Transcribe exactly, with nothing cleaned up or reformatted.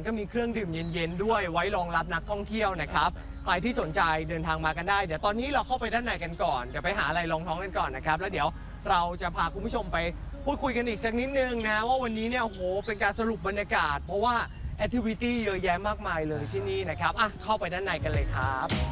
ก็มีเครื่องดื่มเย็นๆด้วยไว้รองรับนักท่องเที่ยวนะครับใครที่สนใจเดินทางมากันได้เดี๋ยวตอนนี้เราเข้าไปด้านในกันก่อนเดี๋ยวไปหาอะไรรองท้องกันก่อนนะครับแล้วเดี๋ยวเราจะพาคุณผู้ชมไปพูดคุยกันอีกสักนิดนึงนะว่าวันนี้เนี่ยโอ้โหเป็นการสรุปบรรยากาศเพราะว่าแอคทิวิตี้เยอะแยะมากมายเลยที่นี่นะครับอ่ะเข้าไปด้านในกันเลยครับ